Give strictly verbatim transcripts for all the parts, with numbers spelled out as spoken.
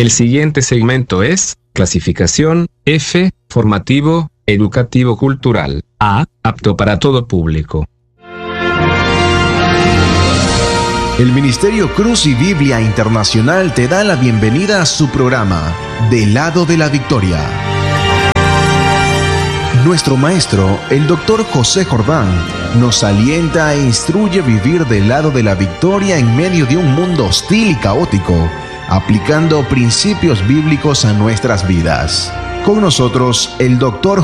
El siguiente segmento es clasificación F, formativo, educativo cultural. A, apto para todo público. El Ministerio Cruz y Biblia Internacional te da la bienvenida a su programa, Del lado de la victoria. Nuestro maestro, el doctor José Jordán, nos alienta e instruye a vivir del lado de la victoria en medio de un mundo hostil y caótico, aplicando principios bíblicos a nuestras vidas. Con nosotros, el doctor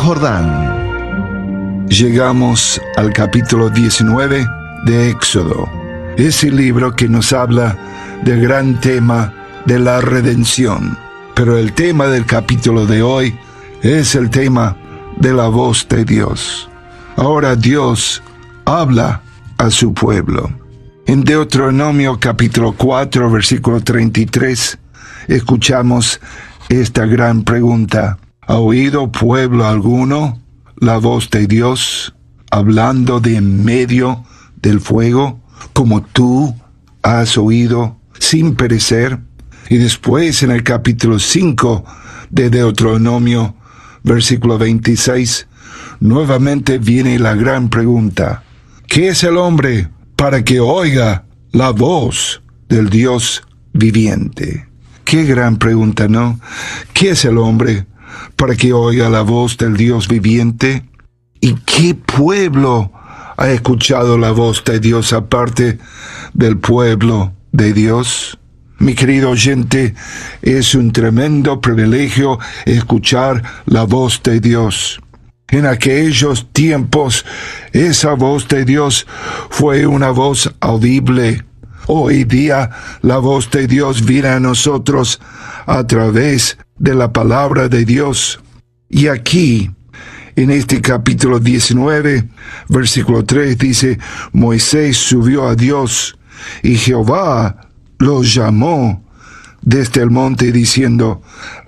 Jordán. Llegamos al capítulo diecinueve de Éxodo. Ese libro que nos habla del gran tema de la redención. Pero el tema del capítulo de hoy es el tema de la voz de Dios. Ahora Dios habla a su pueblo. En Deuteronomio capítulo cuatro, versículo treinta y tres, escuchamos esta gran pregunta. ¿Ha oído pueblo alguno la voz de Dios hablando de en medio del fuego, como tú has oído sin perecer? Y después en el capítulo cinco de Deuteronomio, versículo veintiséis, nuevamente viene la gran pregunta. ¿Qué es el hombre para que oiga la voz del Dios viviente? Qué gran pregunta, ¿no? ¿Qué es el hombre para que oiga la voz del Dios viviente? ¿Y qué pueblo ha escuchado la voz de Dios aparte del pueblo de Dios? Mi querido oyente, es un tremendo privilegio escuchar la voz de Dios. En aquellos tiempos, esa voz de Dios fue una voz audible. Hoy día, la voz de Dios viene a nosotros a través de la palabra de Dios. Y aquí, en este capítulo diecinueve, versículo tres, dice, Moisés subió a Dios, y Jehová lo llamó desde el monte, diciendo,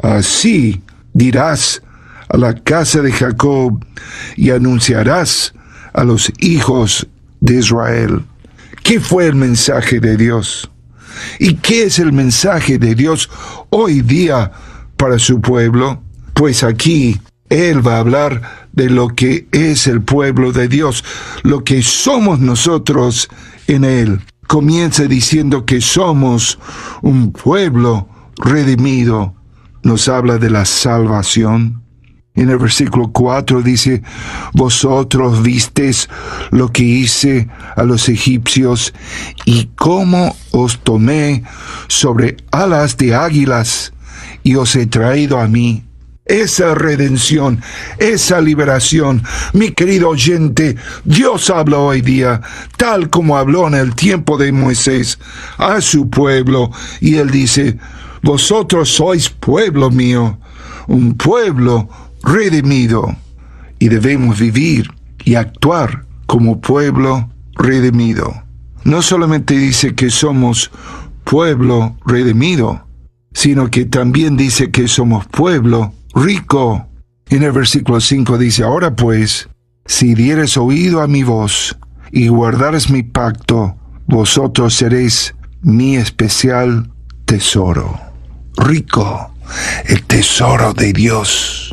así dirás a la casa de Jacob, y anunciarás a los hijos de Israel. ¿Qué fue el mensaje de Dios? ¿Y qué es el mensaje de Dios hoy día para su pueblo? Pues aquí Él va a hablar de lo que es el pueblo de Dios, lo que somos nosotros en Él. Comienza diciendo que somos un pueblo redimido. Nos habla de la salvación. En el versículo cuatro dice, vosotros visteis lo que hice a los egipcios y cómo os tomé sobre alas de águilas y os he traído a mí. Esa redención, esa liberación, mi querido oyente, Dios habla hoy día, tal como habló en el tiempo de Moisés, a su pueblo, y Él dice, vosotros sois pueblo mío, un pueblo redimido, y debemos vivir y actuar como pueblo redimido. No solamente dice que somos pueblo redimido, sino que también dice que somos pueblo rico. En el versículo cinco dice, ahora pues, si dieres oído a mi voz y guardares mi pacto, vosotros seréis mi especial tesoro. Rico, el tesoro de Dios.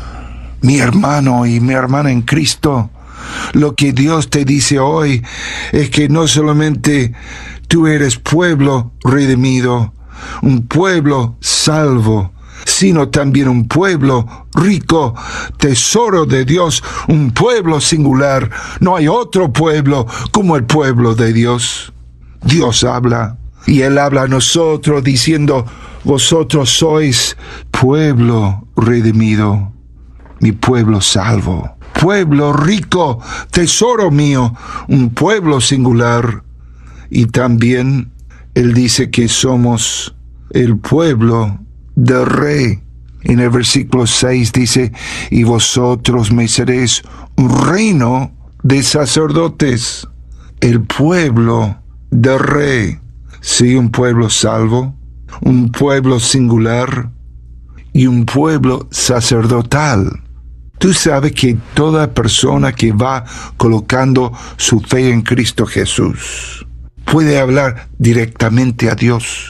Mi hermano y mi hermana en Cristo, lo que Dios te dice hoy es que no solamente tú eres pueblo redimido, un pueblo salvo, sino también un pueblo rico, tesoro de Dios, un pueblo singular. No hay otro pueblo como el pueblo de Dios. Dios habla, y Él habla a nosotros diciendo, vosotros sois pueblo redimido, mi pueblo salvo, pueblo rico, tesoro mío, un pueblo singular. Y también Él dice que somos el pueblo del Rey. En el versículo seis dice, y vosotros me seréis un reino de sacerdotes, el pueblo del Rey. Sí, un pueblo salvo, un pueblo singular y un pueblo sacerdotal. Tú sabes que toda persona que va colocando su fe en Cristo Jesús puede hablar directamente a Dios,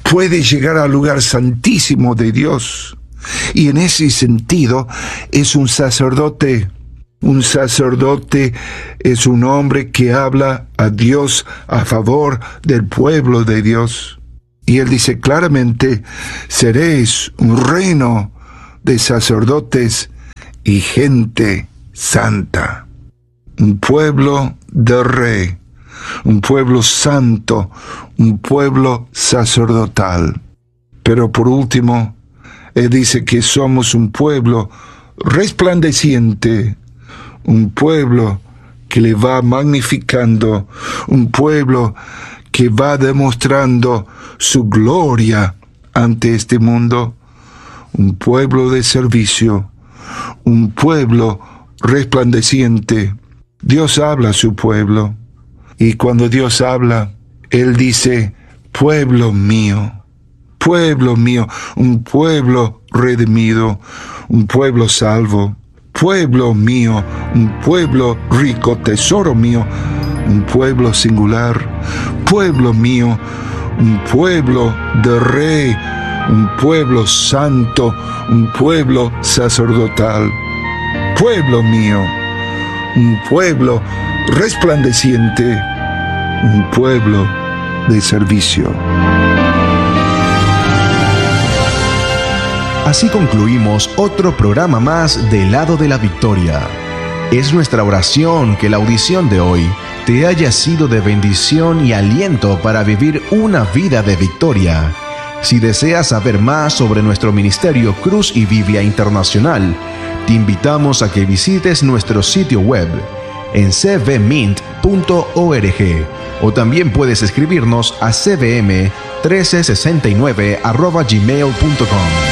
puede llegar al lugar santísimo de Dios. Y en ese sentido es un sacerdote. Un sacerdote es un hombre que habla a Dios a favor del pueblo de Dios. Y él dice claramente, seréis un reino de sacerdotes y gente santa. Un pueblo de rey, un pueblo santo, un pueblo sacerdotal. Pero por último, él dice que somos un pueblo resplandeciente, un pueblo que le va magnificando, un pueblo que va demostrando su gloria ante este mundo, un pueblo de servicio, un pueblo resplandeciente. Dios habla a su pueblo, y cuando Dios habla, Él dice, pueblo mío, pueblo mío, un pueblo redimido, un pueblo salvo, pueblo mío, un pueblo rico, tesoro mío, un pueblo singular, pueblo mío, un pueblo de rey, un pueblo santo, un pueblo sacerdotal, pueblo mío, un pueblo resplandeciente, un pueblo de servicio. Así concluimos otro programa más del Lado de la Victoria. Es nuestra oración que la audición de hoy te haya sido de bendición y aliento para vivir una vida de victoria. Si deseas saber más sobre nuestro ministerio Cruz y Biblia Internacional, te invitamos a que visites nuestro sitio web en c v mint punto org o también puedes escribirnos a c v m mil trescientos sesenta y nueve arroba gmail punto com.